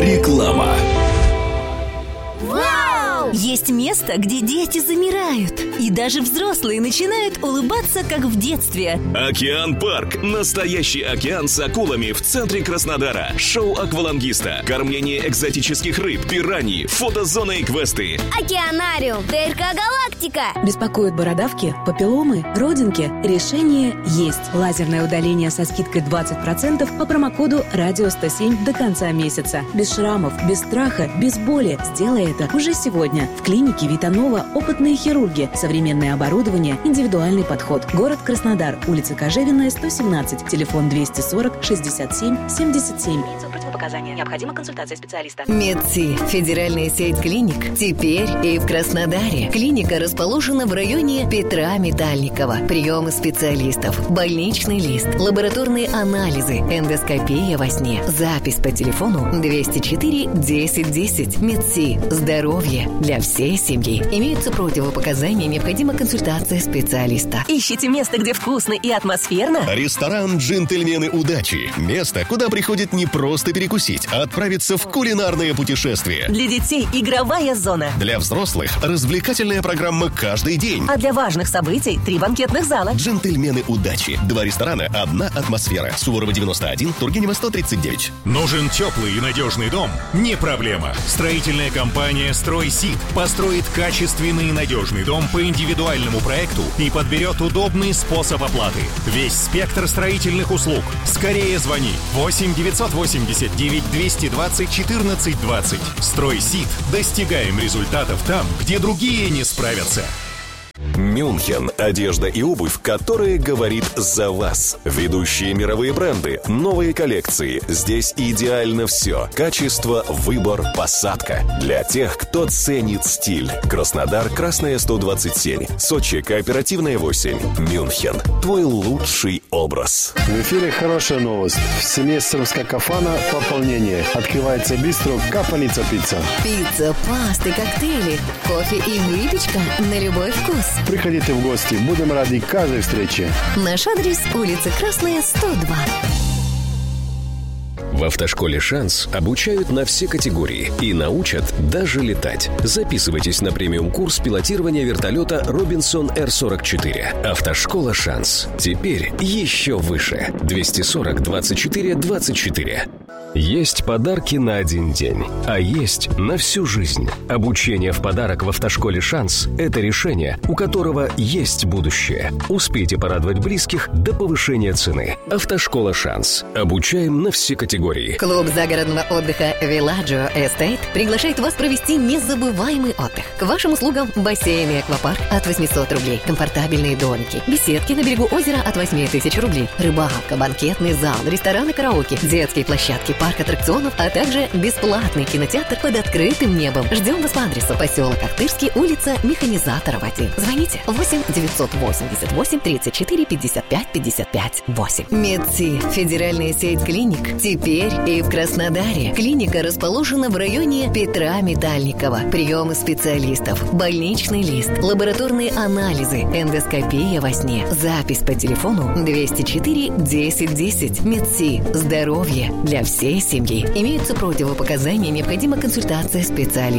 Реклама. Есть место, где дети замирают, и даже взрослые начинают улыбаться, как в детстве. Океан-парк. Настоящий океан с акулами в центре Краснодара. Шоу аквалангиста, кормление экзотических рыб, пираньи, фотозона и квесты. Океанариум, ТРК Галактика. Беспокоят бородавки, папилломы, родинки? Решение есть. Лазерное удаление со скидкой 20% по промокоду «Радио107» до конца месяца. Без шрамов, без страха, без боли. Сделай это уже сегодня. В клинике Витанова опытные хирурги, современное оборудование, индивидуальный подход. Город Краснодар, улица Кожевенная, 117, телефон 240 67 77. Имеются противопоказания. Необходима консультация специалиста. Медси. Федеральная сеть клиник теперь и в Краснодаре. Клиника расположена в районе Петра Метальникова. Приемы специалистов, больничный лист, лабораторные анализы, эндоскопия во сне. Запись по телефону 204 10 10. Медси. Здоровье для всей семьи. Имеются противопоказания, необходима консультация специалиста. Ищите место, где вкусно и атмосферно? Ресторан «Джентльмены удачи». Место, куда приходит не просто перекусить, а отправиться в кулинарное путешествие. Для детей игровая зона. Для взрослых развлекательная программа каждый день. А для важных событий 3 банкетных зала. «Джентльмены удачи». 2 ресторана, 1 атмосфера. Суворова 91, Тургенева 139. Нужен теплый и надежный дом? Не проблема. Строительная компания «Стройсид» построит качественный и надежный дом по индивидуальному проекту и подберет удобный способ оплаты. Весь спектр строительных услуг. Скорее звони 8 989 220 14 20. «Стройсид». Достигаем результатов там, где другие не справятся. Мюнхен. Одежда и обувь, которая говорит за вас. Ведущие мировые бренды, новые коллекции. Здесь идеально все. Качество, выбор, посадка. Для тех, кто ценит стиль. Краснодар, Красная 127. Сочи, Кооперативная 8. Мюнхен. Твой лучший образ. В эфире хорошая новость. В семействе Кафана пополнение. Открывается бистро Кафаница пицца. Пицца, пасты, коктейли, кофе и выпечка на любой вкус. Приходите в гости. Будем рады каждой встрече. Наш адрес – улица Красная, 102. В автошколе «Шанс» обучают на все категории и научат даже летать. Записывайтесь на премиум-курс пилотирования вертолета «Робинсон Р-44». Автошкола «Шанс». Теперь еще выше. 240 24 24. Есть подарки на один день, а есть на всю жизнь. Обучение в подарок в автошколе «Шанс» – это решение, у которого есть будущее. Успейте порадовать близких до повышения цены. Автошкола «Шанс». Обучаем на все категории. Клуб загородного отдыха «Виладжио Эстейт» приглашает вас провести незабываемый отдых. К вашим услугам бассейн и аквапарк от 800 рублей, комфортабельные домики, беседки на берегу озера от 8000 рублей, рыбалка, банкетный зал, рестораны, караоке, детские площадки, парк аттракционов, а также бесплатный кинотеатр под открытым небом. Ждем вас по адресу поселок Ахтырский, улица Механизаторов 1. Звоните 8 988 34 55 55 8. Медси. Федеральная сеть клиник теперь и в Краснодаре. Клиника расположена в районе Петра Метальникова. Приемы специалистов, больничный лист, лабораторные анализы, эндоскопия во сне. Запись по телефону 204 10 10. Медси. Здоровье для всей семьи. Имеются противопоказания, необходима консультация специалиста.